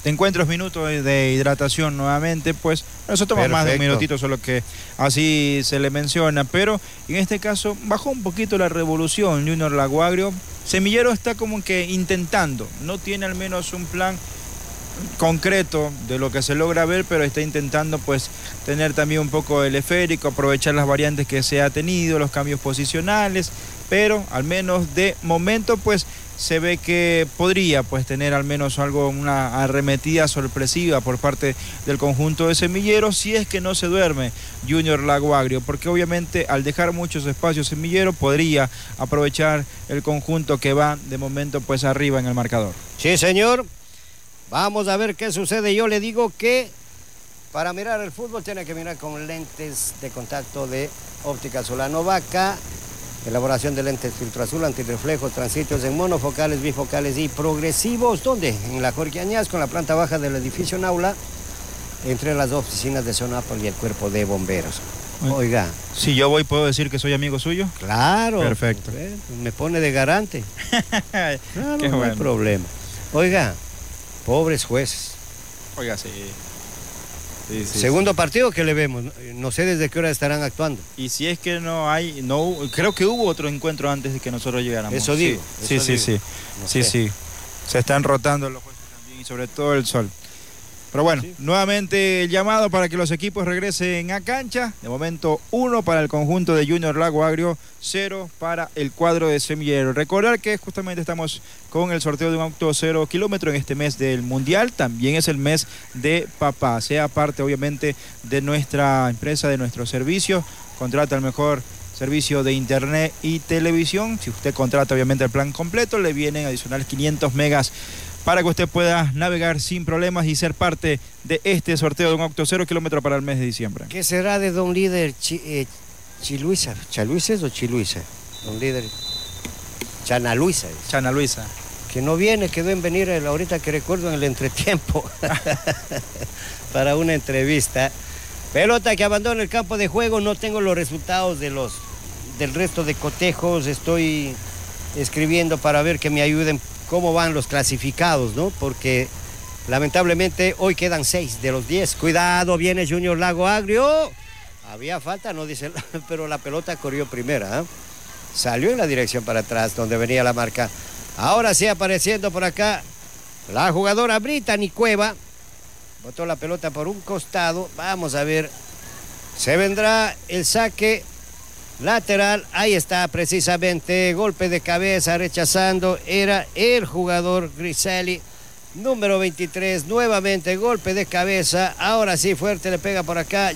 encuentros minutos de hidratación nuevamente, pues eso toma más de un minutito, solo que así se le menciona, pero en este caso bajó un poquito la revolución Junior Lago Agrio. Semillero está como que intentando, no tiene al menos un plan concreto de lo que se logra ver, pero está intentando pues tener también un poco el esférico, aprovechar las variantes que se ha tenido, los cambios posicionales, pero al menos de momento pues se ve que podría pues tener al menos algo, una arremetida sorpresiva por parte del conjunto de Semillero, si es que no se duerme Junior Lago Agrio, porque obviamente al dejar muchos espacios Semillero podría aprovechar el conjunto que va de momento pues arriba en el marcador. Sí, señor. Vamos a ver qué sucede. Yo le digo que para mirar el fútbol tiene que mirar con lentes de contacto de Óptica Solano Vaca. Elaboración de lentes filtro azul, antirreflejo, transitos en monofocales, bifocales y progresivos. ¿Dónde? En la Jorge Añaz, con la planta baja del edificio Naula, entre las dos oficinas de Sonapol y el cuerpo de bomberos. Oiga. Si yo voy, ¿puedo decir que soy amigo suyo? Claro. Perfecto. Me pone de garante. Claro, qué no bueno. hay problema. Oiga, pobres jueces. Oiga, sí. Segundo partido que le vemos, no sé desde qué hora estarán actuando. Y si es que no hay, creo que hubo otro encuentro antes de que nosotros llegáramos. Eso digo. Sí. Sí. Se están rotando los jueces también y sobre todo el sol. Pero bueno, nuevamente el llamado para que los equipos regresen a cancha. De momento 1 para el conjunto de Junior Lago Agrio, 0 para el cuadro de Semillero. Recordar que justamente estamos con el sorteo de un auto 0 kilómetro en este mes del Mundial. También es el mes de papá. Sea parte obviamente de nuestra empresa, de nuestro servicio. Contrata el mejor servicio de internet y televisión. Si usted contrata obviamente el plan completo, le vienen adicionales 500 megas para que usted pueda navegar sin problemas y ser parte de este sorteo de un auto 0 kilómetro para el mes de diciembre. ¿Qué será de don líder Chiluisa? ¿Chaluises o Chiluisa? Don líder Chana Luisa. Chana Luisa. Que no viene, quedó en venir ahorita que recuerdo en el entretiempo para una entrevista. Pelota que abandona el campo de juego, no tengo los resultados del resto de cotejos, estoy escribiendo para ver que me ayuden cómo van los clasificados, ¿no? Porque lamentablemente hoy quedan 6 de los 10. Cuidado, viene Junior Lago Agrio. Había falta, no dice, pero la pelota corrió primera, ¿eh? Salió en la dirección para atrás, donde venía la marca. Ahora sí apareciendo por acá la jugadora Brittany Cueva. Botó la pelota por un costado. Vamos a ver. Se vendrá el saque lateral, ahí está precisamente, golpe de cabeza rechazando, era el jugador Griselli, número 23, nuevamente golpe de cabeza, ahora sí fuerte le pega por acá,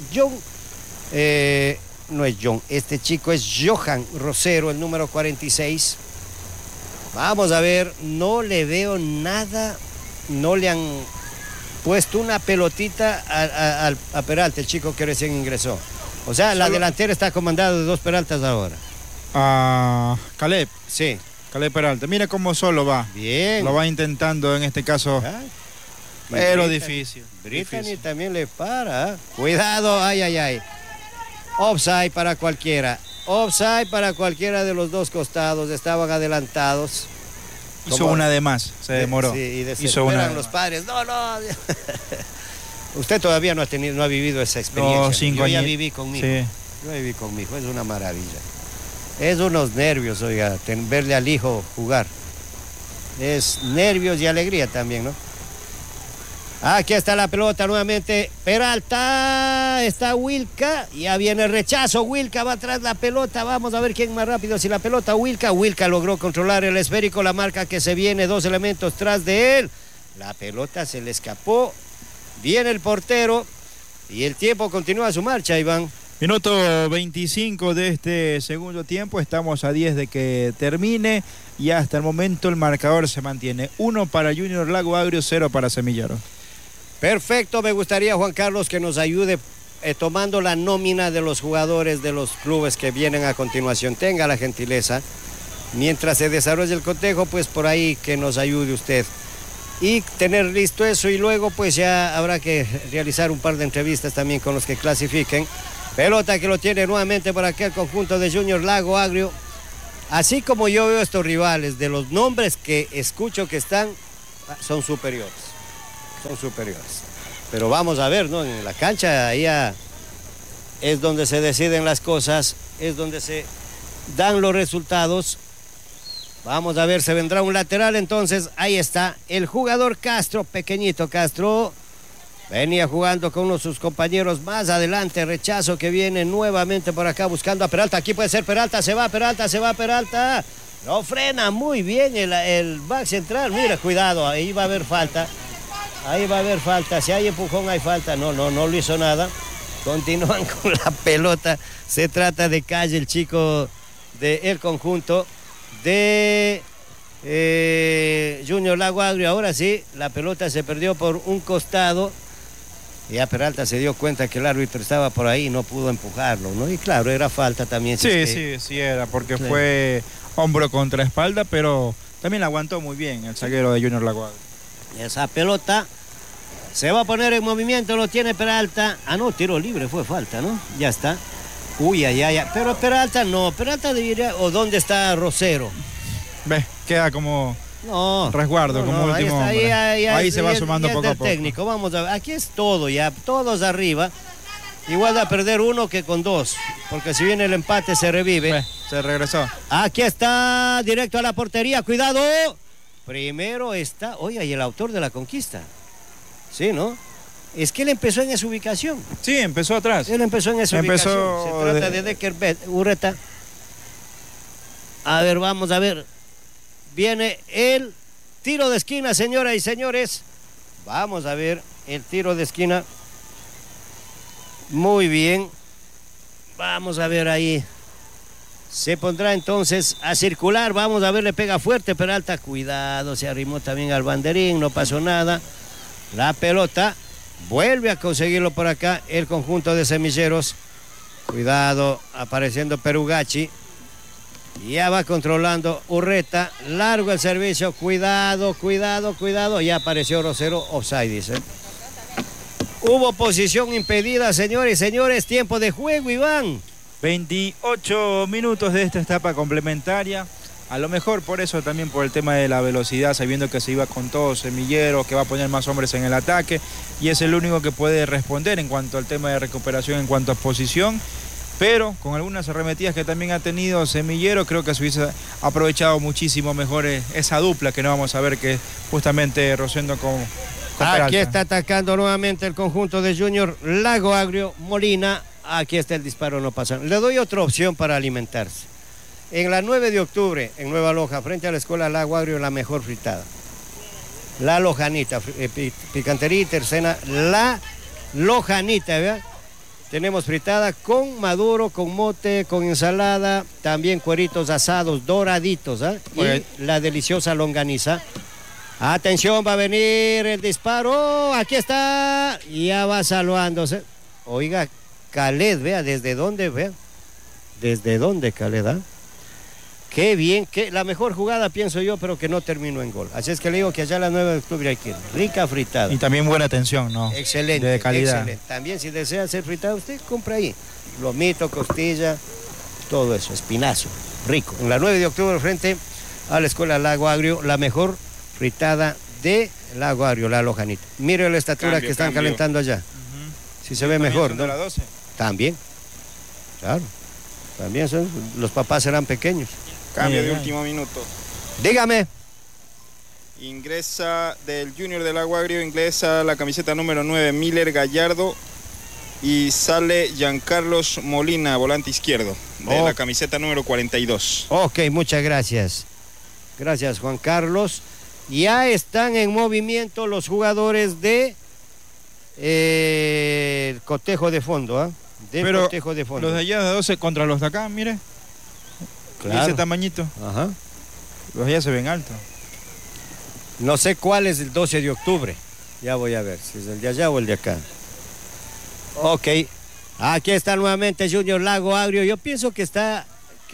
no es John, este chico es Johan Rosero, el número 46, vamos a ver, no le veo nada, no le han puesto una pelotita a Peralta, el chico que recién ingresó. O sea, la delantera está comandada de 2 Peraltas ahora. Caleb. Sí. Caleb Peralta. Mira cómo solo va. Bien. Lo va intentando en este caso. Pero difícil. Brittany también le para. Cuidado, ay. Offside para cualquiera. Offside para cualquiera de los dos costados. Estaban adelantados. Hizo una de más. Se demoró. Sí, y hizo una de los más. padres. No. Usted todavía no ha vivido esa experiencia. No, 5 Yo años. ya viví conmigo. Sí. Yo viví conmigo. Es una maravilla. Es unos nervios, oiga, verle al hijo jugar. Es nervios y alegría también, ¿no? Aquí está la pelota nuevamente. Peralta. Está Wilka. Ya viene el rechazo. Wilka va atrás la pelota. Vamos a ver quién más rápido. Si la pelota Wilka. Wilka logró controlar el esférico. La marca que se viene. 2 elementos tras de él. La pelota se le escapó. Viene el portero y el tiempo continúa su marcha, Iván. Minuto 25 de este segundo tiempo, estamos a 10 de que termine y hasta el momento el marcador se mantiene 1 para Junior Lago Agrio, 0 para Semillero. Perfecto, me gustaría, Juan Carlos, que nos ayude tomando la nómina de los jugadores de los clubes que vienen a continuación. Tenga la gentileza. Mientras se desarrolla el cotejo, pues por ahí que nos ayude usted. Y tener listo eso y luego pues ya habrá que realizar un par de entrevistas también con los que clasifiquen. Pelota que lo tiene nuevamente por aquí el conjunto de Junior Lago Agrio. Así como yo veo estos rivales, de los nombres que escucho que están, son superiores. son superiores. Pero vamos a ver, ¿no? En la cancha ahí es donde se deciden las cosas, es donde se dan los resultados. Vamos a ver, se vendrá un lateral, entonces ahí está el jugador Castro, pequeñito Castro. Venía jugando con uno de sus compañeros más adelante, rechazo que viene nuevamente por acá buscando a Peralta. Aquí puede ser Peralta, se va Peralta. No frena muy bien el back central, mira, cuidado, ahí va a haber falta. Si hay empujón hay falta, no lo hizo nada. Continúan con la pelota, se trata de Calle, el chico del conjunto de Junior Lago Agrio. Ahora sí, la pelota se perdió por un costado. Ya Peralta se dio cuenta que el árbitro estaba por ahí y no pudo empujarlo, ¿no? Y claro, era falta también. Sí era, porque claro, fue hombro contra espalda, pero también la aguantó muy bien el zaguero de Junior Lago Agrio. Esa pelota se va a poner en movimiento, lo tiene Peralta. Ah, no, tiro libre, fue falta, ¿no? Ya está. Uy, pero Peralta no, Peralta debería... ¿O dónde está Rosero? Ve, queda como... resguardo, como último hombre. Ahí se va sumando poco a poco. Técnico, vamos a ver, aquí es todo ya, todos arriba. Igual a perder uno que con dos, porque si viene el empate se revive. Se regresó. Aquí está, directo a la portería, cuidado. Primero está, oiga, y el autor de la conquista. Sí, ¿no? Es que él empezó en esa ubicación. Sí, empezó atrás. Él empezó en esa ubicación. Se trata de Decker Urreta. A ver, vamos a ver. Viene el tiro de esquina, señoras y señores. Vamos a ver el tiro de esquina. Muy bien. Vamos a ver ahí. Se pondrá entonces a circular. Vamos a ver, le pega fuerte Peralta. Cuidado, se arrimó también al banderín. No pasó nada. La pelota vuelve a conseguirlo por acá el conjunto de Semilleros. Cuidado, apareciendo Perugachi. Ya va controlando Urreta, largo el servicio, cuidado. Ya apareció Rosero, offside, dice. Hubo posición impedida, señores y señores, tiempo de juego, Iván. 28 minutos de esta etapa complementaria. A lo mejor por eso también por el tema de la velocidad, sabiendo que se iba con todos Semilleros, que va a poner más hombres en el ataque, y es el único que puede responder en cuanto al tema de recuperación, en cuanto a posición. Pero con algunas arremetidas que también ha tenido Semillero, creo que se hubiese aprovechado muchísimo mejor esa dupla que no vamos a ver, que justamente Rosendo con Peralta. Aquí está atacando nuevamente el conjunto de Junior Lago Agrio, Molina. Aquí está el disparo, no pasa. Le doy otra opción para alimentarse. En la 9 de octubre, en Nueva Loja, frente a la Escuela Lago Agrio, la mejor fritada. La Lojanita, picantería y tercena, la Lojanita, ¿verdad? Tenemos fritada con maduro, con mote, con ensalada, también cueritos asados, doraditos, ¿eh? Y la deliciosa longaniza. Atención, va a venir el disparo. Aquí está. Ya va salvándose. Oiga, Khaled, vea, ¿desde dónde, vea? ¿Desde dónde, Khaled, ah? Qué bien, la mejor jugada, pienso yo, pero que no terminó en gol. Así es que le digo que allá a la 9 de octubre hay que ir. Rica fritada. Y también buena atención, ¿no? Excelente. De calidad. Excelente. También si desea hacer fritada, usted compra ahí. Lomito, costilla, todo eso, espinazo, rico. En la 9 de octubre frente a la Escuela Lago Agrio, la mejor fritada de Lago Agrio, la Lojanita. Mire la estatura que están calentando allá. Si se ve mejor, ¿no? La 12. También, claro. También los papás serán pequeños. Cambio de último minuto. Dígame. Ingresa del Junior del Lago Agrio, ingresa la camiseta número 9, Miller Gallardo. Y sale Giancarlos Molina, volante izquierdo, de la camiseta número 42. Ok, muchas gracias. Gracias, Juan Carlos. Ya están en movimiento los jugadores de el cotejo de fondo, ¿ah? Pero cotejo de fondo. Los de allá de 12 contra los de acá, mire. Claro. Ese tamañito. Ajá. Los de allá se ven altos. No sé cuál es el 12 de octubre. Ya voy a ver si es el de allá o el de acá. Ok. Aquí está nuevamente Junior Lago Agrio. Yo pienso que está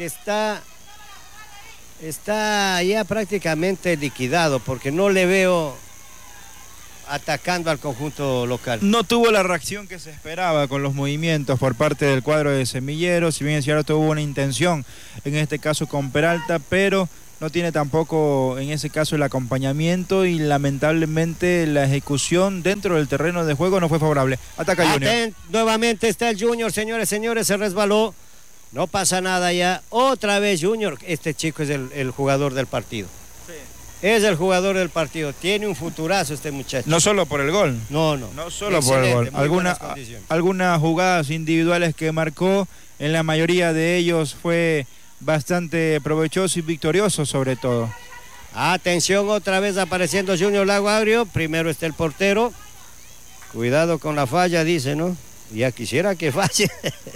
ya prácticamente liquidado, porque no le veo atacando al conjunto local. No tuvo la reacción que se esperaba con los movimientos por parte del cuadro de Semilleros. Si bien es cierto, hubo una intención en este caso con Peralta, pero no tiene tampoco en ese caso el acompañamiento y lamentablemente la ejecución dentro del terreno de juego no fue favorable. Ataca Junior. Nuevamente está el Junior, señores, se resbaló. No pasa nada ya. Otra vez Junior. Este chico es el jugador del partido. Sí. Es el jugador del partido. Tiene un futurazo este muchacho. No solo por el gol. No solo por el gol. Algunas jugadas individuales que marcó, en la mayoría de ellos fue bastante provechoso y victorioso sobre todo. Atención, otra vez apareciendo Junior Lago Agrio. Primero está el portero. Cuidado con la falla, dice, ¿no? Ya quisiera que falle.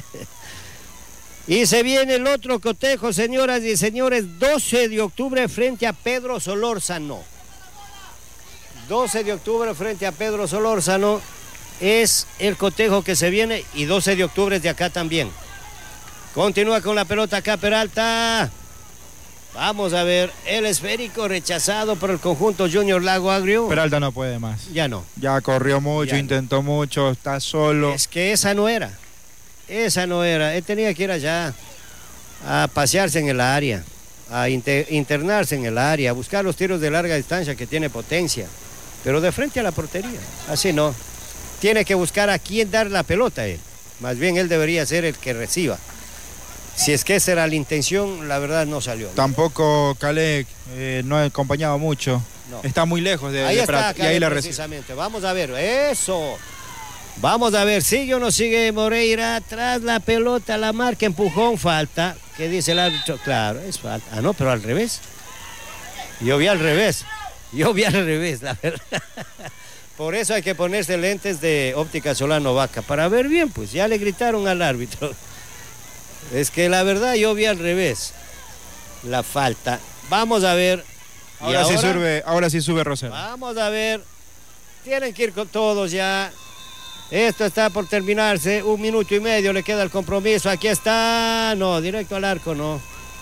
Y se viene el otro cotejo, señoras y señores, 12 de octubre frente a Pedro Solórzano. 12 de octubre frente a Pedro Solórzano es el cotejo que se viene, y 12 de octubre es de acá también. Continúa con la pelota acá Peralta. Vamos a ver, el esférico rechazado por el conjunto Junior Lago Agrio. Peralta no puede más. Ya no. Ya corrió mucho, intentó mucho, está solo. Es que esa no era. Él tenía que ir allá a pasearse en el área, a internarse en el área, a buscar los tiros de larga distancia que tiene potencia, pero de frente a la portería. Así no. Tiene que buscar a quién dar la pelota él. Más bien él debería ser el que reciba. Si es que esa era la intención, la verdad no salió. Tampoco Calec no ha acompañado mucho. No. Está muy lejos de ahí está, y ahí la precisamente. Vamos a ver, eso. Vamos a ver, ¿sigue o no sigue Moreira? Tras la pelota, la marca, empujón, falta. ¿Qué dice el árbitro? Claro, es falta. Ah, no, pero al revés. Yo vi al revés, la verdad. Por eso hay que ponerse lentes de óptica Solano Vaca, para ver bien, pues ya le gritaron al árbitro. Es que la verdad yo vi al revés la falta. Vamos a ver. Ahora sí sube Rosero. Vamos a ver. Tienen que ir con todos ya. Esto está por terminarse, 1 minuto y medio le queda el compromiso. Aquí está, no, directo al arco, no.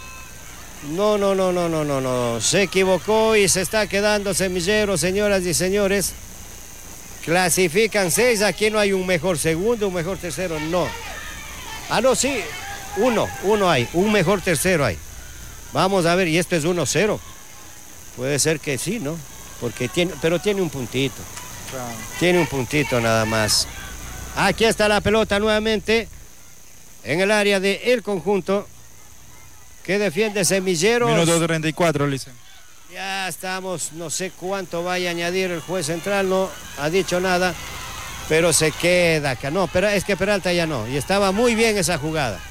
No. Se equivocó y se está quedando Semillero, señoras y señores. Clasifican 6, aquí no hay un mejor segundo, un mejor tercero, no. Ah, no, sí, uno hay, un mejor tercero hay. Vamos a ver, y esto es 1-0. Puede ser que sí, ¿no? Pero tiene un puntito. Claro. Tiene un puntito nada más. Aquí está la pelota nuevamente en el área del conjunto que defiende Semilleros. Minuto 34, Licen. Ya estamos, no sé cuánto vaya a añadir el juez central, no ha dicho nada, pero se queda acá. No, pero es que Peralta ya no, y estaba muy bien esa jugada.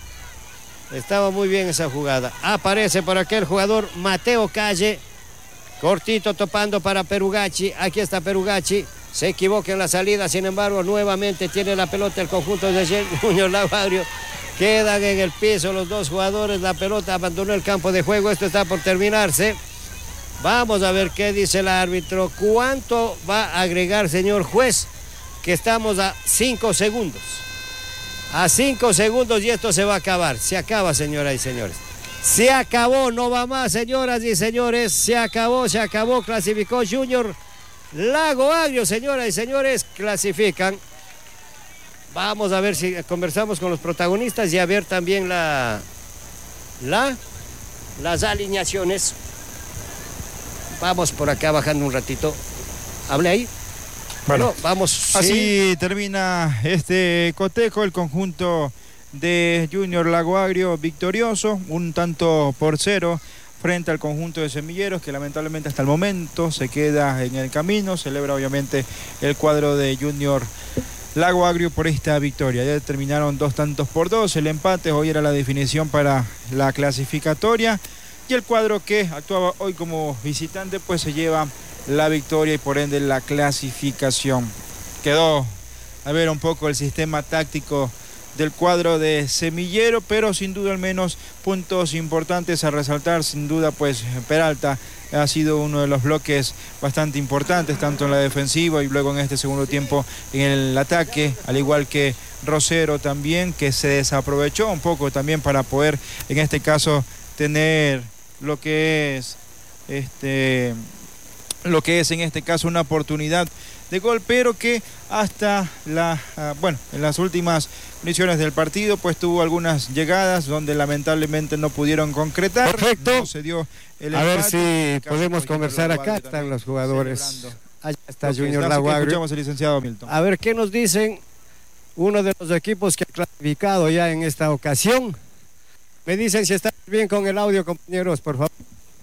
Aparece por aquel jugador Mateo Calle, cortito topando para Perugacci. Aquí está Perugacci. Se equivoca en la salida, sin embargo, nuevamente tiene la pelota el conjunto de Junior Lago Agrio. Quedan en el piso los dos jugadores, la pelota abandonó el campo de juego, esto está por terminarse. Vamos a ver qué dice el árbitro. ¿Cuánto va a agregar, señor juez? Que estamos a 5 segundos. A 5 segundos y esto se va a acabar. Se acaba, señoras y señores. Se acabó, no va más, señoras y señores. Se acabó, clasificó Junior Lago Agrio, señoras y señores, clasifican. Vamos a ver si conversamos con los protagonistas y a ver también las alineaciones. Vamos por acá bajando un ratito. ¿Hable ahí? Bueno, vamos. Así termina este cotejo, el conjunto de Junior Lago Agrio victorioso, 1-0 frente al conjunto de Semilleros, que lamentablemente hasta el momento se queda en el camino. Celebra obviamente el cuadro de Junior Lago Agrio por esta victoria. Ya terminaron 2-2, el empate hoy era la definición para la clasificatoria, y el cuadro que actuaba hoy como visitante pues se lleva la victoria y por ende la clasificación. Quedó a ver un poco el sistema táctico del cuadro de Semillero, pero sin duda al menos puntos importantes a resaltar. Sin duda pues Peralta ha sido uno de los bloques bastante importantes, tanto en la defensiva y luego en este segundo tiempo en el ataque, al igual que Rosero también, que se desaprovechó un poco también para poder en este caso tener lo que es en este caso una oportunidad de gol, pero que hasta en las últimas misiones del partido pues tuvo algunas llegadas donde lamentablemente no pudieron concretar. Perfecto. No se dio el a ver empate. si podemos conversar acá. Están los jugadores. Allá está Junior La Guagrio. Escuchamos al licenciado Milton. A ver qué nos dicen uno de los equipos que ha clasificado ya en esta ocasión. Me dicen si está bien con el audio, compañeros, por favor.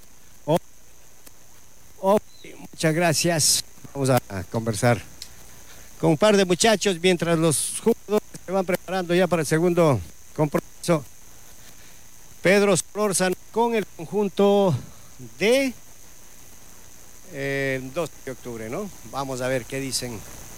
Muchas gracias. Vamos a conversar con un par de muchachos mientras los jugadores se van preparando ya para el segundo compromiso. Pedro Solórzano con el conjunto de 2 de octubre, ¿no? Vamos a ver qué dicen